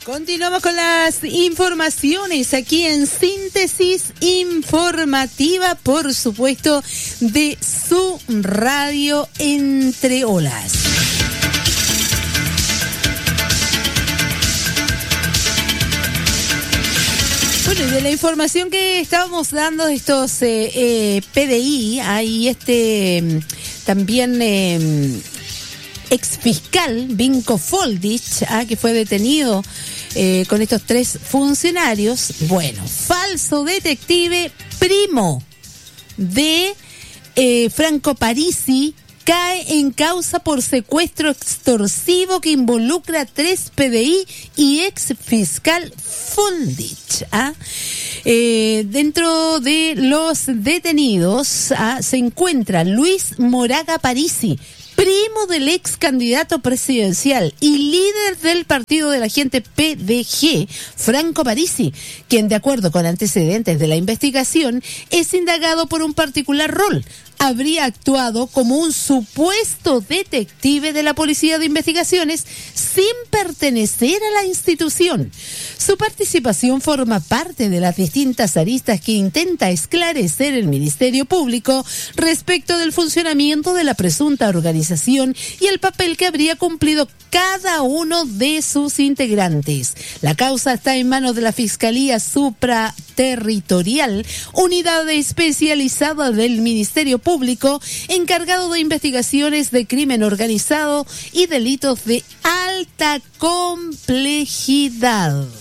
Continuamos con las informaciones aquí en Síntesis Informativa, por supuesto, de su radio Entre Olas. Bueno, y de la información que estábamos dando de estos PDI, hay también exfiscal Vinko Foldich, que fue detenido con estos 3 funcionarios. Bueno, falso detective, primo de Franco Parisi, cae en causa por secuestro extorsivo que involucra a 3 PDI y ex fiscal Foldich. Dentro de los detenidos se encuentra Luis Moraga Parisi, primo del ex candidato presidencial y líder del partido de la gente PDG, Franco Parisi, quien, de acuerdo con antecedentes de la investigación, es indagado por un particular rol. Habría actuado como un supuesto detective de la Policía de Investigaciones sin pertenecer a la institución. Su participación forma parte de las distintas aristas que intenta esclarecer el Ministerio Público respecto del funcionamiento de la presunta organización y el papel que habría cumplido cada uno de sus integrantes. La causa está en manos de la Fiscalía Supraterritorial, unidad especializada del Ministerio Público, encargado de investigaciones de crimen organizado y delitos de alta complejidad.